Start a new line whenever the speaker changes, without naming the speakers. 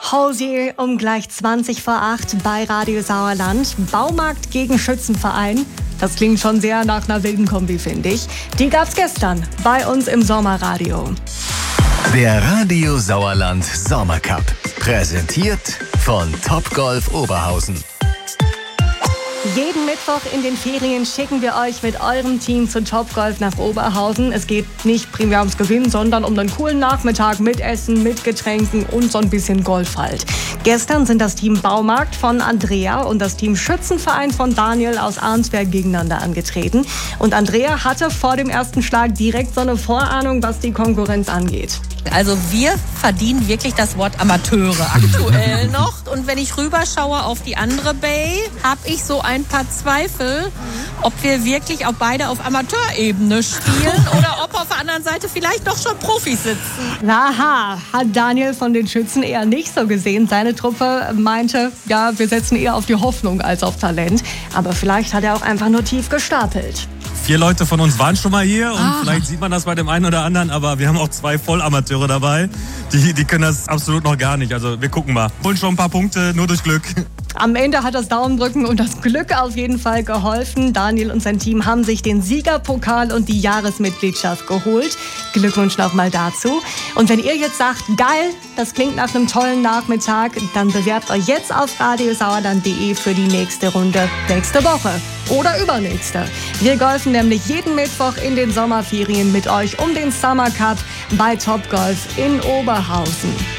Hosier um gleich 20 vor 8 bei Radio Sauerland. Baumarkt gegen Schützenverein. Das klingt schon sehr nach einer wilden Kombi, finde ich. Die gab's gestern bei uns im Sommerradio.
Der Radio Sauerland Sommercup. Präsentiert von Topgolf Oberhausen.
Jeden Mittwoch in den Ferien schicken wir euch mit eurem Team zu Topgolf nach Oberhausen. Es geht nicht primär ums Gewinnen, sondern um einen coolen Nachmittag mit Essen, mit Getränken und so ein bisschen Golf halt. Gestern sind das Team Baumarkt von Andrea und das Team Schützenverein von Daniel aus Arnsberg gegeneinander angetreten. Und Andrea hatte vor dem ersten Schlag direkt so eine Vorahnung, was die Konkurrenz angeht.
Also wir verdienen wirklich das Wort Amateure aktuell noch. Und wenn ich rüberschaue auf die andere Bay, habe ich so ein paar Zweifel, ob wir wirklich auch beide auf Amateurebene spielen oder ob auf der anderen Seite vielleicht doch schon Profis sitzen.
Aha, hat Daniel von den Schützen eher nicht so gesehen. Seine Truppe meinte, ja, wir setzen eher auf die Hoffnung als auf Talent. Aber vielleicht hat er auch einfach nur tief gestapelt.
4 Leute von uns waren schon mal hier und vielleicht sieht man das bei dem einen oder anderen, aber wir haben auch 2 Vollamateure dabei. Die können das absolut noch gar nicht. Also wir gucken mal. Holen schon ein paar Punkte, nur durch Glück.
Am Ende hat das Daumendrücken und das Glück auf jeden Fall geholfen. Daniel und sein Team haben sich den Siegerpokal und die Jahresmitgliedschaft geholt. Glückwunsch nochmal dazu. Und wenn ihr jetzt sagt, geil, das klingt nach einem tollen Nachmittag, dann bewerbt euch jetzt auf radiosauerland.de für die nächste Runde nächste Woche oder übernächste. Wir golfen nämlich jeden Mittwoch in den Sommerferien mit euch um den Summer Cup bei Topgolf in Oberhausen.